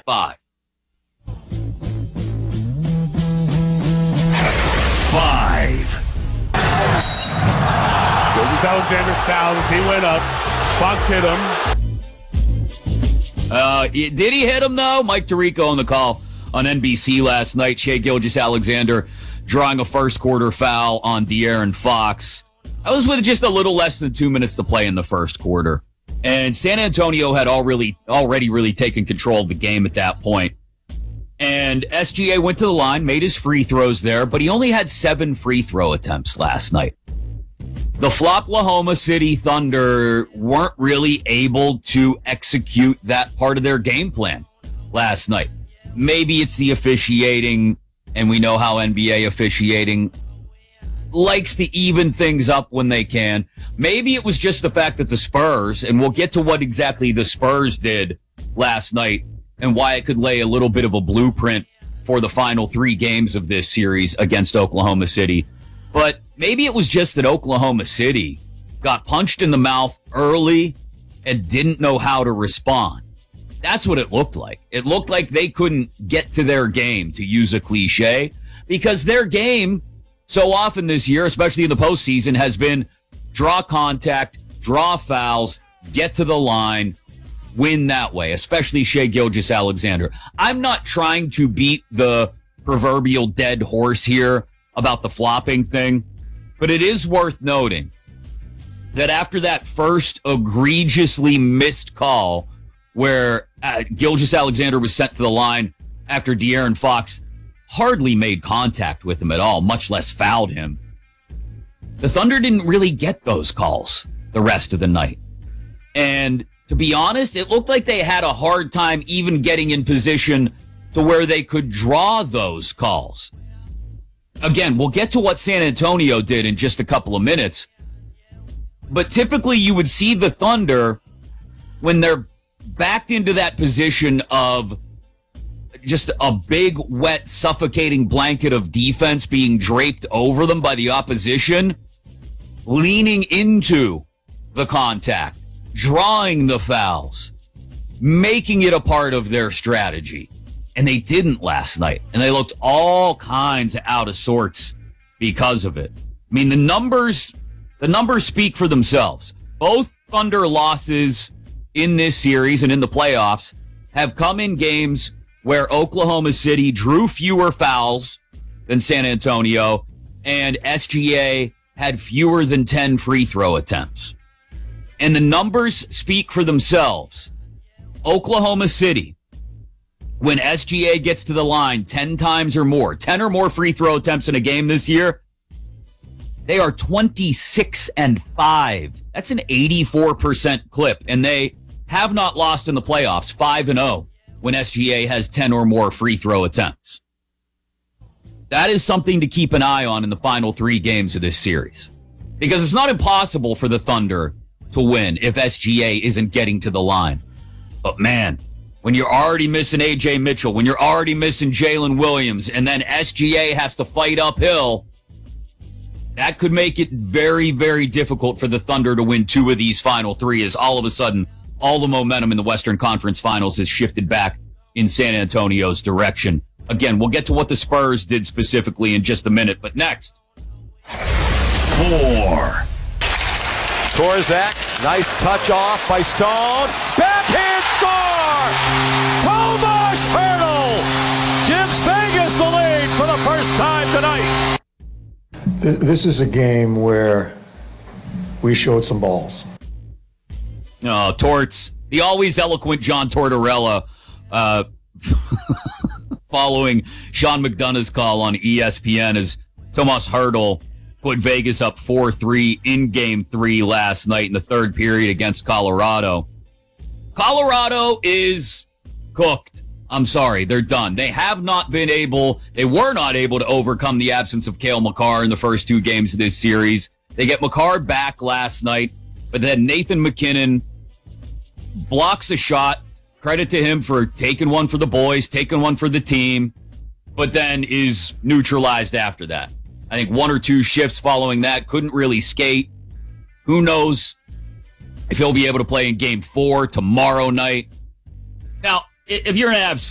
5. 5. Gilgeous-Alexander fouled as he went up. Fox hit him. Did he hit him, though? Mike Tirico on the call on NBC last night. Shai Gilgeous-Alexander drawing a first-quarter foul on De'Aaron Fox. I was with just a little less than 2 minutes to play in the first quarter. And San Antonio had already really taken control of the game at that point. And SGA went to the line, made his free throws there, but he only had 7 free throw attempts last night. The Oklahoma City Thunder weren't really able to execute that part of their game plan last night. Maybe it's the officiating, and we know how NBA officiating likes to even things up when they can. Maybe it was just the fact that the Spurs, and we'll get to what exactly the Spurs did last night and why it could lay a little bit of a blueprint for the final 3 games of this series against Oklahoma City. But maybe it was just that Oklahoma City got punched in the mouth early and didn't know how to respond. That's what it looked like. It looked like they couldn't get to their game, to use a cliche, because their game so often this year, especially in the postseason, has been draw contact, draw fouls, get to the line, win that way, especially Shai Gilgeous-Alexander. I'm not trying to beat the proverbial dead horse here about the flopping thing, but it is worth noting that after that first egregiously missed call where Gilgeous-Alexander was sent to the line after De'Aaron Fox hardly made contact with him at all, much less fouled him, the Thunder didn't really get those calls the rest of the night. And to be honest, it looked like they had a hard time even getting in position to where they could draw those calls. Again, we'll get to what San Antonio did in just a couple of minutes. But typically you would see the Thunder, when they're backed into that position of just a big, wet, suffocating blanket of defense being draped over them by the opposition, leaning into the contact, drawing the fouls, making it a part of their strategy. And they didn't last night. And they looked all kinds of out of sorts because of it. I mean, the numbers speak for themselves. Both Thunder losses in this series and in the playoffs have come in games where Oklahoma City drew fewer fouls than San Antonio, and SGA had fewer than 10 free throw attempts. And the numbers speak for themselves. Oklahoma City, when SGA gets to the line 10 times or more, 10 or more free throw attempts in a game this year, they are 26-5. That's an 84% clip, and they have not lost in the playoffs, 5-0, when SGA has 10 or more free throw attempts. That is something to keep an eye on in the final 3 games of this series. Because it's not impossible for the Thunder to win if SGA isn't getting to the line. But man, when you're already missing A.J. Mitchell, when you're already missing Jalen Williams, and then SGA has to fight uphill, that could make it very, very difficult for the Thunder to win 2 of these final 3, as all of a sudden, all the momentum in the Western Conference Finals has shifted back in San Antonio's direction. Again, we'll get to what the Spurs did specifically in just a minute, but next. 4. Korczak, nice touch off by Stone. Backhand score! Tomas Hertl gives Vegas the lead for the first time tonight. This is a game where we showed some balls. Oh, Torts, the always eloquent John Tortorella, following Sean McDonough's call on ESPN as Tomas Hertl put Vegas up 4-3 in Game 3 last night in the third period against Colorado. Colorado is cooked. I'm sorry, they're done. They were not able to overcome the absence of Cale Makar in the first 2 games of this series. They get Makar back last night, but then Nathan McKinnon blocks a shot. Credit to him for taking one for the boys, taking one for the team, but then is neutralized after that. I think 1 or 2 shifts following that, couldn't really skate. Who knows if he'll be able to play in Game 4 tomorrow night. Now, if you're an Avs